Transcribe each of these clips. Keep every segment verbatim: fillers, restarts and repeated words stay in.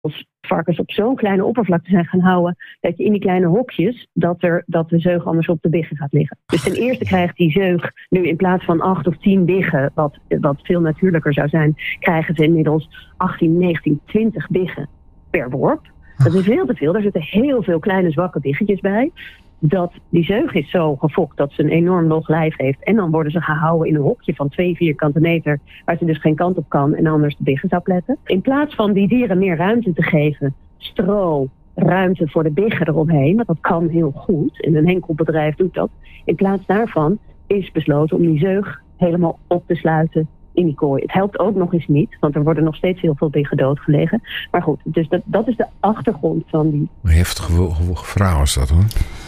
varkens op zo'n kleine oppervlakte zijn gaan houden, dat je in die kleine hokjes, dat, er, dat de zeug anders op de biggen gaat liggen. Dus ten eerste krijgt die zeug nu in plaats van acht of tien biggen, wat, wat veel natuurlijker zou zijn, krijgen ze inmiddels achttien, negentien, twintig biggen per worp. Dat is veel te veel. Daar zitten heel veel kleine zwakke biggetjes bij. Dat die zeug is zo gefokt dat ze een enorm log lijf heeft. En dan worden ze gehouden in een hokje van twee vierkante meter, waar ze dus geen kant op kan en anders de biggen zou pletten. In plaats van die dieren meer ruimte te geven, stro, ruimte voor de biggen eromheen, want dat kan heel goed. En een henkelbedrijf doet dat. In plaats daarvan is besloten om die zeug helemaal op te sluiten in die kooi. Het helpt ook nog eens niet, want er worden nog steeds heel veel biggen doodgelegen. Maar goed, dus dat, dat is de achtergrond van die... Een heftige verhaal is dat, hoor.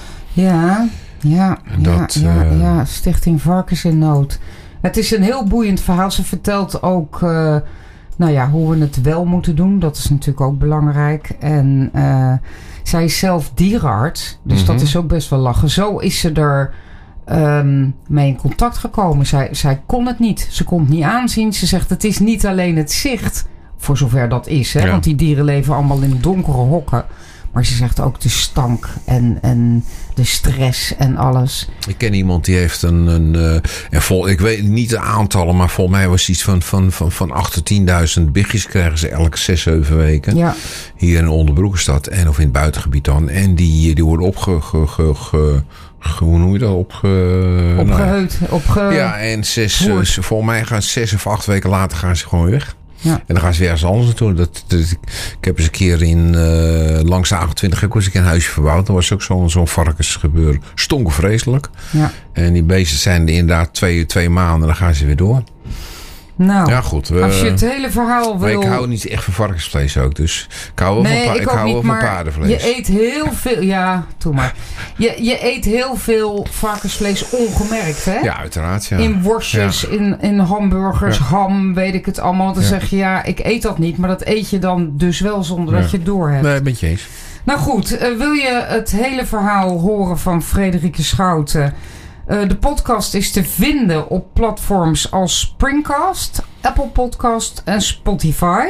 Ja, ja, dat, ja, ja, uh... ja, Stichting Varkens in Nood. Het is een heel boeiend verhaal. Ze vertelt ook uh, nou ja, hoe we het wel moeten doen. Dat is natuurlijk ook belangrijk. En uh, zij is zelf dierenarts, dus mm-hmm. dat is ook best wel lachen. Zo is ze er um, mee in contact gekomen. Zij, zij kon het niet. Ze kon het niet aanzien. Ze zegt, het is niet alleen het zicht, voor zover dat is. Hè? Ja. Want die dieren leven allemaal in donkere hokken. Maar ze zegt ook de stank en, en de stress en alles. Ik ken iemand die heeft een... een uh, en vol, ik weet niet de aantallen, maar volgens mij was het iets van, van, van, van acht tot tienduizend biggetjes krijgen ze elke zes, zeven weken. Ja. Hier in Onderbroekenstad en of in het buitengebied dan. En die, die worden opge... Ge, ge, ge, hoe noem je dat? Opge, Opgeheut. Nou, opge, ja, en zes, uh, volgens mij gaan zes of acht weken later gaan ze gewoon weg. Ja. En dan gaan ze weer ergens anders naartoe. Dat, dat, ik, ik heb eens een keer in uh, langs de achtentwintig heb ik eens een huisje verbouwd. Dan was ook zo'n zo'n varkensgebeuren. Stonken vreselijk. Ja. En die beesten zijn er inderdaad twee, twee maanden. Dan gaan ze weer door. Nou, ja, goed, we, als je het hele verhaal wil... Ik hou niet echt van varkensvlees ook. Dus ik hou wel nee, van, pa- ik hou niet, wel van paardenvlees. Je eet heel veel... Ja, doe maar. Je, je eet heel veel varkensvlees ongemerkt, hè? Ja, uiteraard, ja. In worstjes, ja. in, in hamburgers, ja. ham, weet ik het allemaal. Dan ja. zeg je, ja, ik eet dat niet. Maar dat eet je dan dus wel zonder ja. dat je het door hebt. Nee, ben je eens. Nou goed, uh, wil je het hele verhaal horen van Frederike Schouten... Uh, de podcast is te vinden op platforms als Springcast, Apple Podcast en Spotify.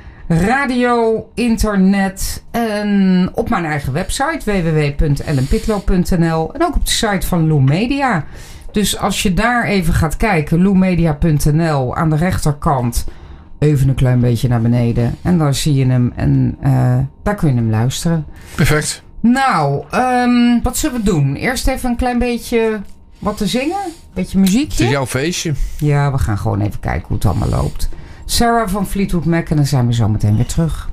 Radio, internet en op mijn eigen website w w w punt ellen pitlo punt n l en ook op de site van Loo Media. Dus als je daar even gaat kijken, loo media punt n l, aan de rechterkant, even een klein beetje naar beneden. En dan zie je hem en uh, daar kun je hem luisteren. Perfect. Nou, um, wat zullen we doen? Eerst even een klein beetje... Wat te zingen? Beetje muziekje? Het is jouw feestje. Ja, we gaan gewoon even kijken hoe het allemaal loopt. Sarah van Fleetwood Mac en dan zijn we zo meteen weer terug.